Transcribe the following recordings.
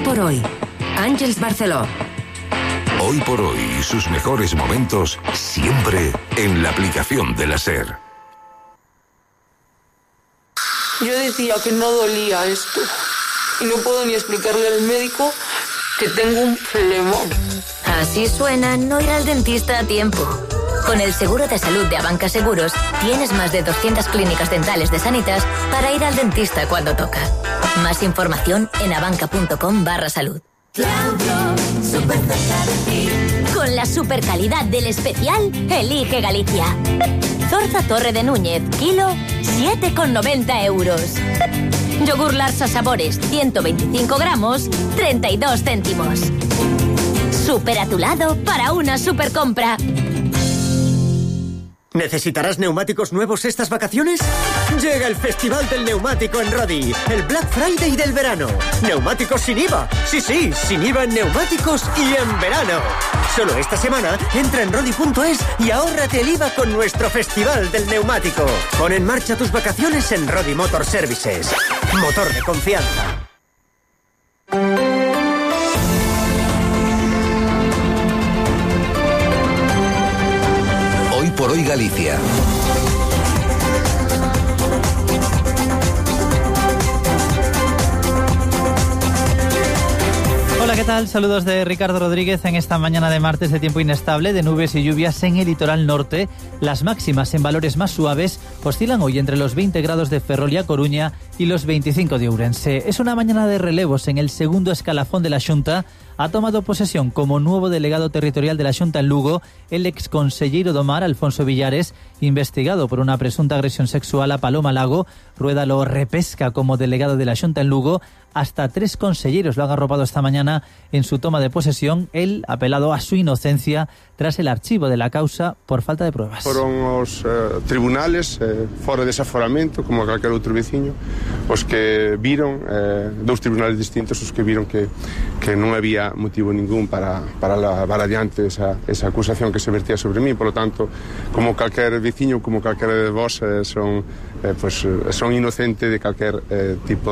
por hoy. Àngels Barceló. Hoy por hoy, sus mejores momentos siempre en la aplicación de la SER. Yo decía que no dolía esto y no puedo ni explicarle al médico que tengo un flemón. Así suena no ir al dentista a tiempo. Con el seguro de salud de Abanca Seguros tienes más de 200 clínicas dentales de Sanitas para ir al dentista cuando toca. Más información en abanca.com/salud. Con la super calidad del especial, elige Galicia. Zorza Torre de Núñez, kilo, 7,90 euros. Yogur Larsa Sabores, 125 gramos, 32 céntimos. Súper a tu lado para una super compra. ¿Necesitarás neumáticos nuevos estas vacaciones? Llega el Festival del Neumático en Rodi, el Black Friday del verano. Neumáticos sin IVA. Sí, sin IVA en neumáticos y en verano. Solo esta semana entra en rodi.es y ahórrate el IVA con nuestro Festival del Neumático. Pon en marcha tus vacaciones en Rodi Motor Services. Motor de confianza. Hoy por hoy Galicia. Hola, ¿qué tal? Saludos de Ricardo Rodríguez en esta mañana de martes de tiempo inestable, de nubes y lluvias en el litoral norte. Las máximas en valores más suaves oscilan hoy entre los 20 grados de Ferrol y A Coruña y los 25 de Ourense. Es una mañana de relevos en el segundo escalafón de la Xunta. Ha tomado posesión como nuevo delegado territorial de la Xunta en Lugo el exconselleiro do Mar, Alfonso Villares, investigado por una presunta agresión sexual a Paloma Lago. Rueda lo repesca como delegado de la Xunta en Lugo. Hasta 3 conselleiros lo han arropado esta mañana en su toma de posesión. Él ha apelado a su inocencia tras el archivo de la causa por falta de pruebas. Foron os tribunales, fora de desaforamento, como calquer outro veciño, os que viron, dous tribunales distintos, os que viron que non había motivo ningún para levar adiante esa acusación que se vertía sobre mí. Por lo tanto, como calquer veciño, como calquer de vos, son inocente de calquer tipo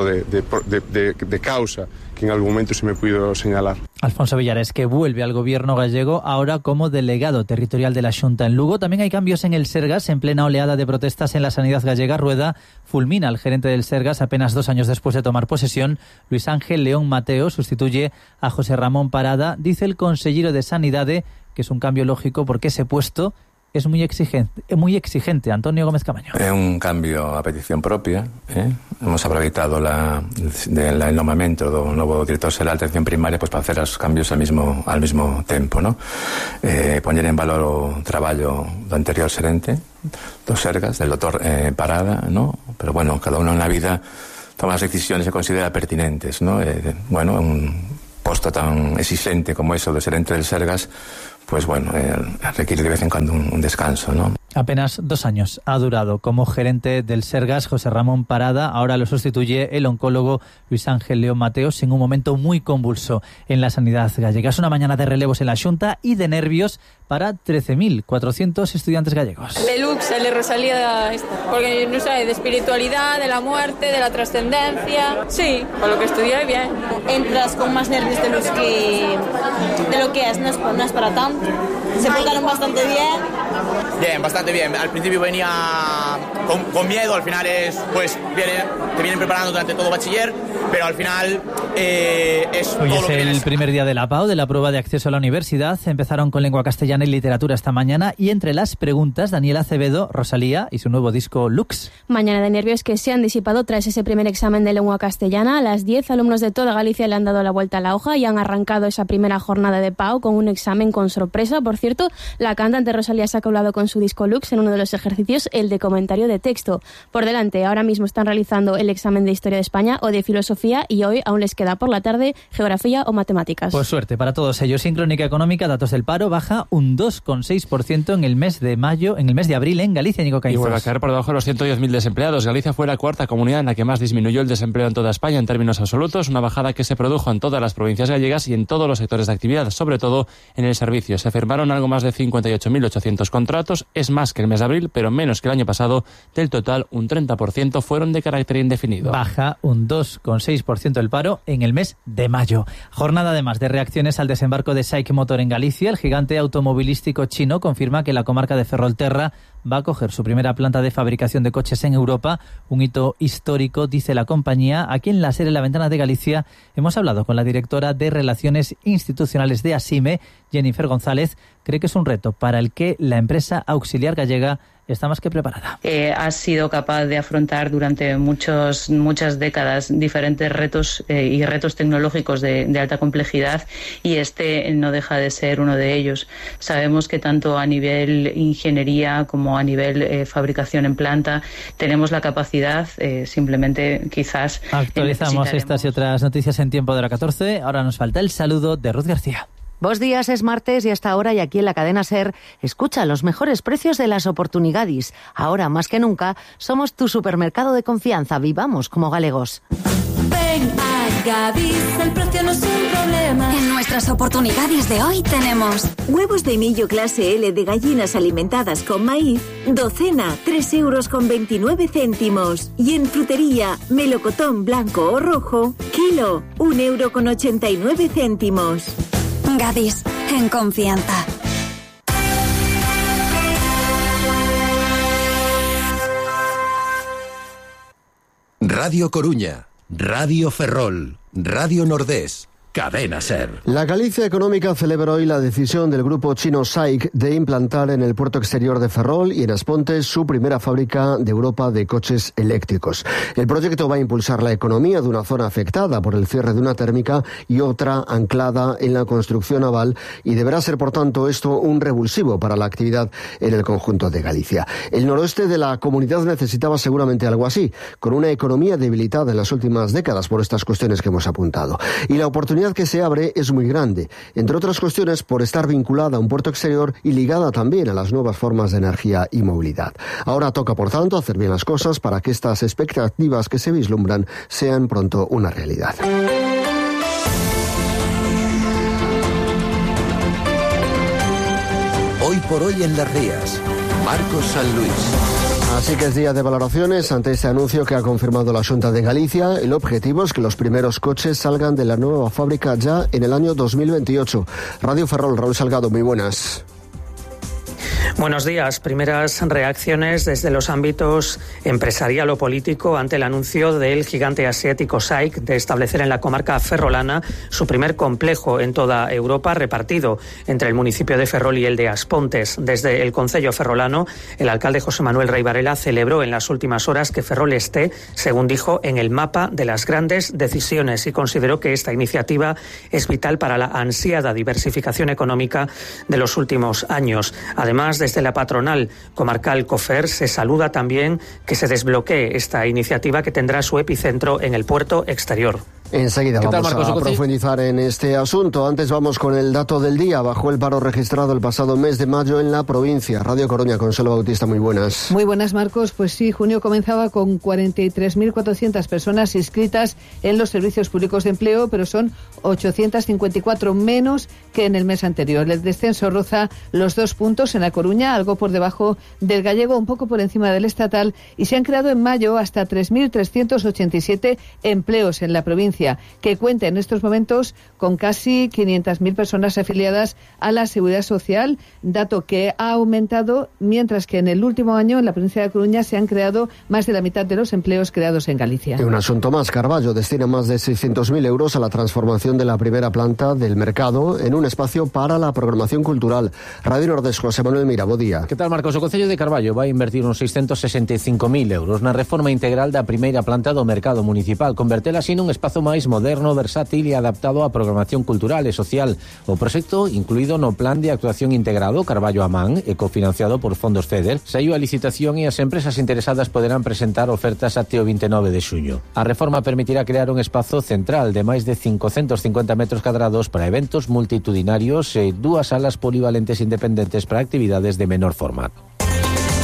de causa que en algún momento se me pudo señalar. Alfonso Villares, que vuelve al gobierno gallego ahora como delegado territorial de la Xunta en Lugo. También hay cambios en el Sergas. En plena oleada de protestas en la sanidad gallega, Rueda fulmina al gerente del Sergas apenas 2 años después de tomar posesión. Luis Ángel León Mateo sustituye a José Ramón Parada. Dice el consellero de Sanidade que es un cambio lógico porque ese puesto es muy exigente. Antonio Gómez Camaño. É un cambio a petición propia. Hemos aproveitado el nomamento do novo director xeral de atención primaria para hacer os cambios al mismo tempo, ¿no? Poñer en valor o traballo do anterior xerente do Sergas, del doctor Parada, ¿no? Pero bueno, cada uno en la vida toma as decisiones que considera pertinentes, ¿no? Un posto tan exigente como eso do xerente del Sergas, pues bueno, requiere de vez en cuando un descanso, ¿no? Apenas 2 años ha durado como gerente del Sergas José Ramón Parada. Ahora lo sustituye el oncólogo Luis Ángel León Mateos en un momento muy convulso en la sanidad gallega. Es una mañana de relevos en la Xunta y de nervios para 13.400 estudiantes gallegos. Deluxe, le resalía esta, porque no sabe de espiritualidad, de la muerte, de la trascendencia. Sí, para lo que estudié bien. Entras con más nervios de lo que es, no es para tanto. Se portaron bastante bien. Bien, bastante bien. Al principio venía con miedo, al final te vienen preparando durante todo bachiller, pero al final es hoy todo es lo que el primer día de la PAU, de la prueba de acceso a la universidad. Empezaron con lengua castellana y literatura esta mañana y entre las preguntas Daniel Acevedo, Rosalía y su nuevo disco Lux. Mañana de nervios que se han disipado tras ese primer examen de lengua castellana. A las 10 alumnos de toda Galicia le han dado la vuelta a la hoja y han arrancado esa primera jornada de PAU con un examen con sorpresa. Por cierto, la cantante Rosalía se ha colado con su disco Lux en uno de los ejercicios, el de comentario de texto. Por delante, ahora mismo están realizando el examen de Historia de España o de Filosofía y hoy aún les queda por la tarde Geografía o Matemáticas. Pues suerte para todos ellos. En Crónica Económica, datos del paro baja un 2,6% en el mes de abril en Galicia, Nico Caizos. Y vuelve a caer por debajo de los 110.000 desempleados. Galicia fue la cuarta comunidad en la que más disminuyó el desempleo en toda España en términos absolutos, una bajada que se produjo en todas las provincias gallegas y en todos los sectores de actividad, sobre todo en el servicio. Se firmaron algo más de 58.800 contratos, es más que el mes de abril, pero menos que el año pasado, pasado. Del total, un 30% fueron de carácter indefinido. Baja un 2,6% el paro en el mes de mayo. Jornada además de reacciones al desembarco de SAIC Motor en Galicia. El gigante automovilístico chino confirma que la comarca de Ferrolterra va a coger su primera planta de fabricación de coches en Europa, un hito histórico, dice la compañía. Aquí en la serie La Ventana de Galicia hemos hablado con la directora de Relaciones Institucionales de ASIME, Jennifer González. Cree que es un reto para el que la empresa auxiliar gallega está más que preparada. Ha sido capaz de afrontar durante muchas décadas diferentes retos y retos tecnológicos de alta complejidad, y este no deja de ser uno de ellos. Sabemos que tanto a nivel ingeniería como a nivel fabricación en planta tenemos la capacidad, simplemente quizás... Actualizamos estas y otras noticias en tiempo de la 14. Ahora nos falta el saludo de Ruth García. Bos días, es martes y hasta ahora, y aquí en la cadena SER, escucha los mejores precios de las oportunidades. Ahora más que nunca, somos tu supermercado de confianza. Vivamos como galegos. Ven a Gadis, el precio no es un problema. En nuestras oportunidades de hoy tenemos huevos de millo clase L de gallinas alimentadas con maíz, docena, 3,29 €. Y en frutería, melocotón blanco o rojo, kilo, 1,89 €. Gadis, en confianza. Radio Coruña, Radio Ferrol, Radio Nordés, Cadena SER. La Galicia Económica celebra hoy la decisión del grupo chino SAIC de implantar en el puerto exterior de Ferrol y en Aspontes su primera fábrica de Europa de coches eléctricos. El proyecto va a impulsar la economía de una zona afectada por el cierre de una térmica y otra anclada en la construcción naval, y deberá ser, por tanto, esto un revulsivo para la actividad en el conjunto de Galicia. El noroeste de la comunidad necesitaba seguramente algo así, con una economía debilitada en las últimas décadas por estas cuestiones que hemos apuntado. Y la oportunidad que se abre es muy grande, entre otras cuestiones por estar vinculada a un puerto exterior y ligada también a las nuevas formas de energía y movilidad. Ahora toca, por tanto, hacer bien las cosas para que estas expectativas que se vislumbran sean pronto una realidad. Hoy por hoy en Las Rías, Marcos San Luis. Así que es día de valoraciones ante este anuncio que ha confirmado la Xunta de Galicia. El objetivo es que los primeros coches salgan de la nueva fábrica ya en el año 2028. Radio Ferrol, Raúl Salgado, muy buenas. Buenos días. Primeras reacciones desde los ámbitos empresarial o político ante el anuncio del gigante asiático SAIC de establecer en la comarca ferrolana su primer complejo en toda Europa, repartido entre el municipio de Ferrol y el de Aspontes. Desde el concello ferrolano, el alcalde José Manuel Rey Varela celebró en las últimas horas que Ferrol esté, según dijo, en el mapa de las grandes decisiones, y consideró que esta iniciativa es vital para la ansiada diversificación económica de los últimos años. Además, desde la patronal comarcal COFER se saluda también que se desbloquee esta iniciativa, que tendrá su epicentro en el puerto exterior. Enseguida vamos a profundizar en este asunto. Antes vamos con el dato del día. Bajó el paro registrado el pasado mes de mayo en la provincia. Radio Coruña, Consuelo Bautista, muy buenas. Muy buenas, Marcos. Pues sí, junio comenzaba con 43.400 personas inscritas en los servicios públicos de empleo, pero son 854 menos que en el mes anterior. El descenso roza los 2 puntos en La Coruña, algo por debajo del gallego, un poco por encima del estatal, y se han creado en mayo hasta 3.387 empleos en la provincia, que cuenta en estos momentos con casi 500.000 personas afiliadas a la Seguridad Social, dato que ha aumentado, mientras que en el último año en la provincia de Coruña se han creado más de la mitad de los empleos creados en Galicia. Y un asunto más, Carballo destina más de 600.000 euros a la transformación de la primera planta del mercado en un espacio para la programación cultural. Radio Nordés, José Manuel Mira, bo día. Que tal, Marcos? O Concello de Carballo vai invertir uns 665.000 euros na reforma integral da primeira planta do mercado municipal, convertela así nun espazo máis moderno, versátil e adaptado á programación cultural e social. O proxecto, incluído no Plan de Actuación Integrado Carballo a Man e cofinanciado por fondos FEDER, saiu a licitación e as empresas interesadas poderán presentar ofertas até o 29 de xuño. A reforma permitirá crear un espazo central de máis de 550 metros cadrados para eventos multitudinarios e 2 salas polivalentes independentes para actividades de menor formato.